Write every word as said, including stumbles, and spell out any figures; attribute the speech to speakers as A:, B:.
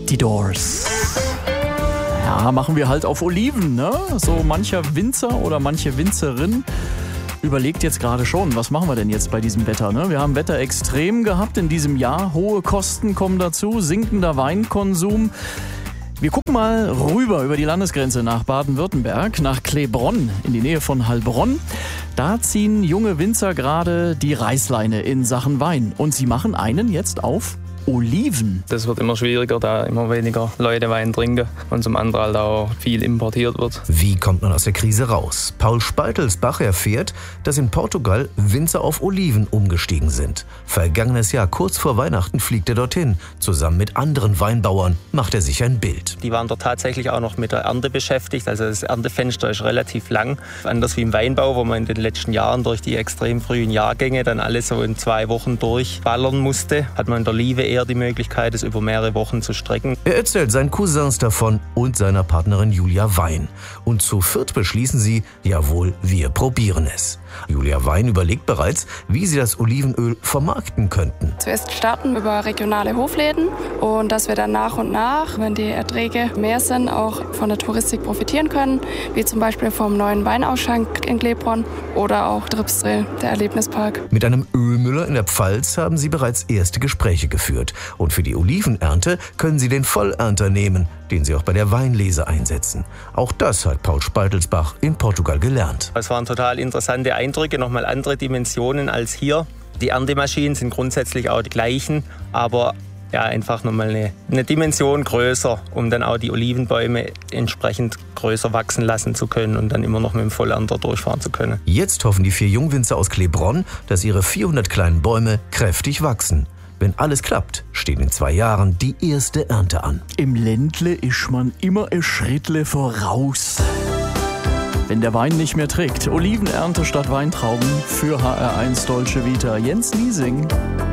A: Die Doors. Ja, machen wir halt auf Oliven, ne? So mancher Winzer oder manche Winzerin überlegt jetzt gerade schon, was machen wir denn jetzt bei diesem Wetter, ne? Wir haben Wetter extrem gehabt in diesem Jahr, hohe Kosten kommen dazu, sinkender Weinkonsum. Wir gucken mal rüber über die Landesgrenze nach Baden-Württemberg, nach Kleebronn in die Nähe von Heilbronn. Da ziehen junge Winzer gerade die Reißleine in Sachen Wein und sie machen einen jetzt auf Oliven.
B: Das wird immer schwieriger, da immer weniger Leute Wein trinken und zum anderen halt auch viel importiert wird.
C: Wie kommt man aus der Krise raus? Paul Speitelsbach erfährt, dass in Portugal Winzer auf Oliven umgestiegen sind. Vergangenes Jahr, kurz vor Weihnachten, fliegt er dorthin. Zusammen mit anderen Weinbauern macht er sich ein Bild.
B: Die waren dort tatsächlich auch noch mit der Ernte beschäftigt. Also das Erntefenster ist relativ lang. Anders wie im Weinbau, wo man in den letzten Jahren durch die extrem frühen Jahrgänge dann alles so in zwei Wochen durchballern musste, hat man in der Olive eher die Möglichkeit, es über mehrere Wochen zu strecken.
C: Er erzählt seinen Cousins davon und seiner Partnerin Julia Wein. Und zu viert beschließen sie, jawohl, wir probieren es. Julia Wein überlegt bereits, wie sie das Olivenöl vermarkten könnten.
D: Zuerst starten über regionale Hofläden und dass wir dann nach und nach, wenn die Erträge mehr sind, auch von der Touristik profitieren können, wie zum Beispiel vom neuen Weinausschank in Kleebronn oder auch Tripsdrill, der Erlebnispark.
C: Mit einem Ölmüller in der Pfalz haben sie bereits erste Gespräche geführt. Und für die Olivenernte können sie den Vollernter nehmen, den sie auch bei der Weinlese einsetzen. Auch das hat Paul Speitelsbach in Portugal gelernt.
B: Es waren total interessante Eindrücke, nochmal andere Dimensionen als hier. Die Erntemaschinen sind grundsätzlich auch die gleichen, aber ja, einfach nochmal eine, eine Dimension größer, um dann auch die Olivenbäume entsprechend größer wachsen lassen zu können und dann immer noch mit dem Vollernter durchfahren zu können.
C: Jetzt hoffen die vier Jungwinzer aus Kleebronn, dass ihre vierhundert kleinen Bäume kräftig wachsen. Wenn alles klappt, steht in zwei Jahren die erste Ernte an.
A: Im Ländle ist man immer ein Schrittle voraus. Wenn der Wein nicht mehr trägt. Olivenernte statt Weintrauben für H R eins Dolce Vita. Jens Liesing.